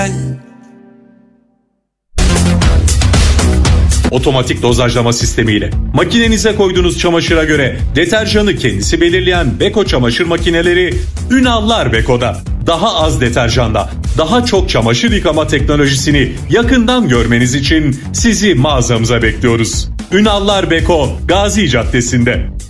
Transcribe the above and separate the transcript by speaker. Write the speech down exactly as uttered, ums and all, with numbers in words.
Speaker 1: Otomatik dozajlama sistemiyle makinenize koyduğunuz çamaşıra göre deterjanı kendisi belirleyen Beko çamaşır makineleri Ünallar Beko'da. Daha az deterjanla daha çok çamaşır yıkama teknolojisini yakından görmeniz için sizi mağazamıza bekliyoruz. Ünallar Beko, Gazi Caddesi'nde.